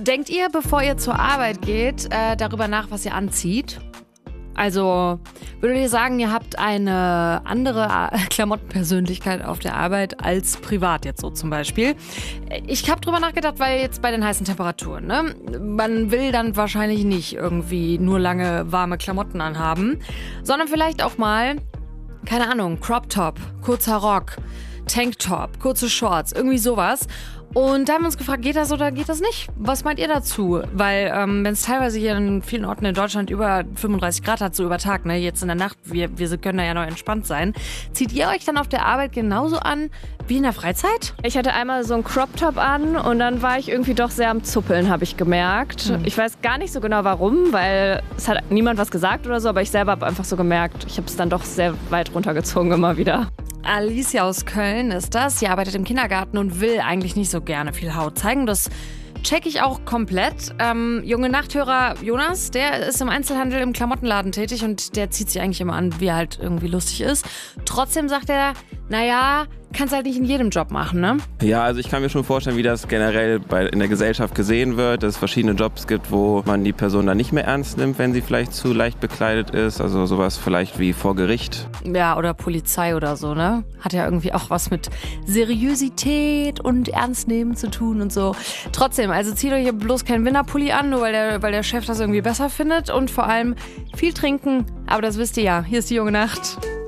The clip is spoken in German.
Denkt ihr, bevor ihr zur Arbeit geht, darüber nach, was ihr anzieht? Also, würdet ihr sagen, ihr habt eine andere Klamottenpersönlichkeit auf der Arbeit als privat jetzt so zum Beispiel? Ich habe drüber nachgedacht, weil jetzt bei den heißen Temperaturen, ne? Man will dann wahrscheinlich nicht irgendwie nur lange warme Klamotten anhaben, sondern vielleicht auch mal, keine Ahnung, Crop Top, kurzer Rock, Tanktop, kurze Shorts, irgendwie sowas. Und da haben wir uns gefragt, geht das oder geht das nicht? Was meint ihr dazu? Weil wenn es teilweise hier in vielen Orten in Deutschland über 35 Grad hat, so über Tag, ne, jetzt in der Nacht, wir können da ja noch entspannt sein. Zieht ihr euch dann auf der Arbeit genauso an wie in der Freizeit? Ich hatte einmal so einen Crop-Top an und dann war ich irgendwie doch sehr am Zuppeln, habe ich gemerkt. Ich weiß gar nicht so genau warum, weil es hat niemand was gesagt oder so, aber ich selber habe einfach so gemerkt, ich habe es dann doch sehr weit runtergezogen immer wieder. Alicia aus Köln ist das. Sie arbeitet im Kindergarten und will eigentlich nicht so gerne viel Haut zeigen. Das check ich auch komplett. Junge Nachthörer Jonas, der ist im Einzelhandel im Klamottenladen tätig und der zieht sich eigentlich immer an, wie er halt irgendwie lustig ist. Trotzdem sagt er, naja, kannst halt nicht in jedem Job machen, ne? Ja, also ich kann mir schon vorstellen, wie das generell in der Gesellschaft gesehen wird, dass es verschiedene Jobs gibt, wo man die Person dann nicht mehr ernst nimmt, wenn sie vielleicht zu leicht bekleidet ist. Also sowas vielleicht wie vor Gericht. Ja, oder Polizei oder so, ne? Hat ja irgendwie auch was mit Seriosität und Ernstnehmen zu tun und so. Trotzdem, also zieht euch bloß keinen Winterpulli an, nur weil der Chef das irgendwie besser findet. Und vor allem viel trinken, aber das wisst ihr ja. Hier ist die junge Nacht.